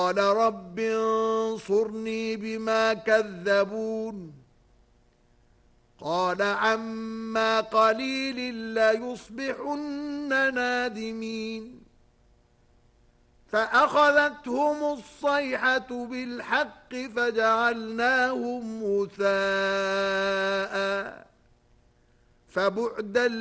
قال رب انصرني بما كذبون قال عما قليل ليصبحن نادمين فأخذتهم الصيحة بالحق فجعلناهم غثاء فبعدا